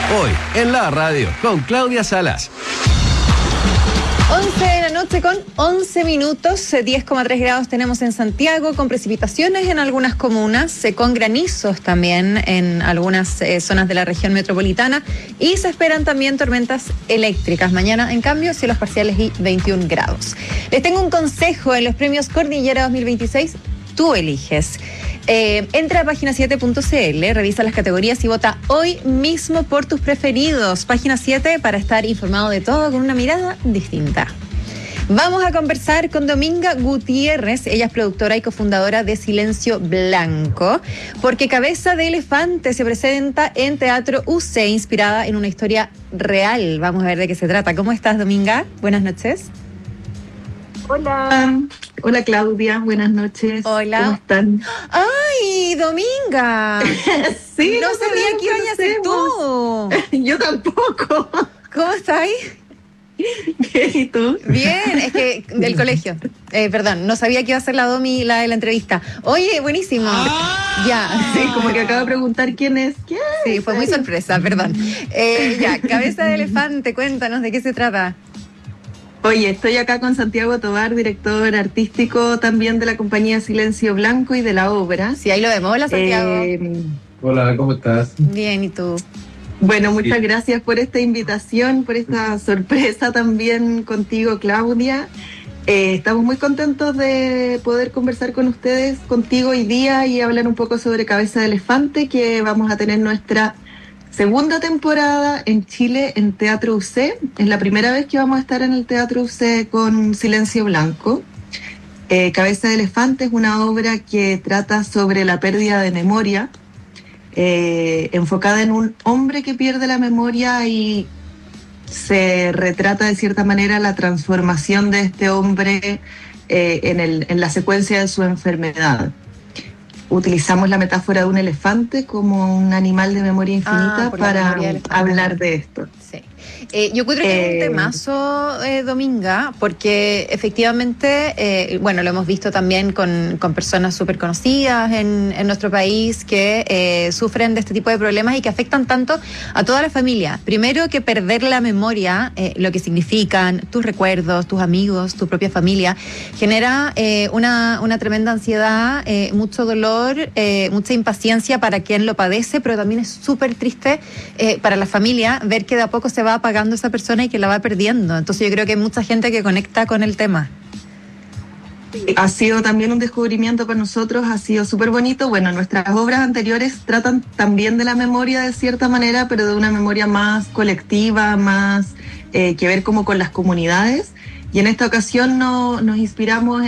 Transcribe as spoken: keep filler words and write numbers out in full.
Hoy en la radio con Claudia Salas. once de la noche con once minutos, diez coma tres grados tenemos en Santiago, con precipitaciones en algunas comunas, con granizos también en algunas eh, zonas de la región metropolitana, y se esperan también tormentas eléctricas. Mañana, en cambio, cielos parciales y veintiún grados. Les tengo un consejo: en los premios Cordillera dos mil veintiséis, tú eliges. Eh, entra a página siete punto c l, revisa las categorías y vota hoy mismo por tus preferidos. Página siete, para estar informado de todo con una mirada distinta. Vamos a conversar con Dominga Gutiérrez. Ella es productora y cofundadora de Silencio Blanco, porque Cabeza de Elefante se presenta en Teatro U C, inspirada en una historia real. Vamos a ver de qué se trata. ¿Cómo estás, Dominga? Buenas noches. Hola, hola Claudia, buenas noches. Hola. ¿Cómo están? ¡Ay, Dominga! Sí, no, no sabía que ibas a ser tú. Yo tampoco. ¿Cómo estás? Bien, ¿y tú? Bien, es que del colegio. Eh, perdón, no sabía que iba a ser la Domi la de la entrevista. Oye, buenísimo. Ah, ya. Sí, como que acabo de preguntar quién es. ¿Quién? Sí, fue muy sorpresa, perdón. Eh, ya, Cabeza de Elefante, cuéntanos de qué se trata. Oye, estoy acá con Santiago Tovar, director artístico también de la compañía Silencio Blanco y de la obra. Sí, ahí lo vemos. Hola, Santiago. Eh, Hola, ¿cómo estás? Bien, ¿y tú? Bueno, muchas gracias por esta invitación, por esta sorpresa también contigo, Claudia. Eh, estamos muy contentos de poder conversar con ustedes, contigo hoy día, y hablar un poco sobre Cabeza de Elefante, que vamos a tener nuestra segunda temporada en Chile en Teatro U C. Es la primera vez que vamos a estar en el Teatro U C con Silencio Blanco. Eh, Cabeza de Elefante es una obra que trata sobre la pérdida de memoria, eh, enfocada en un hombre que pierde la memoria, y se retrata de cierta manera la transformación de este hombre eh, en, el, en la secuencia de su enfermedad. Utilizamos la metáfora de un elefante como un animal de memoria infinita Ah, para hablar de esto. Sí. Eh, yo creo que Eh, es un temazo, eh, Dominga, porque efectivamente, eh, bueno, lo hemos visto también con, con personas súper conocidas en, en nuestro país que eh, sufren de este tipo de problemas y que afectan tanto a toda la familia. Primero, que perder la memoria, eh, lo que significan tus recuerdos, tus amigos, tu propia familia, genera eh, una, una tremenda ansiedad, eh, mucho dolor, eh, mucha impaciencia para quien lo padece, pero también es súper triste eh, para la familia ver que de a poco se va apagando esa persona y que la va perdiendo. Entonces yo creo que hay mucha gente que conecta con el tema. Ha sido también un descubrimiento para nosotros, ha sido súper bonito. Bueno, nuestras obras anteriores tratan también de la memoria de cierta manera, pero de una memoria más colectiva, más eh, que ver como con las comunidades. Y en esta ocasión no, nos inspiramos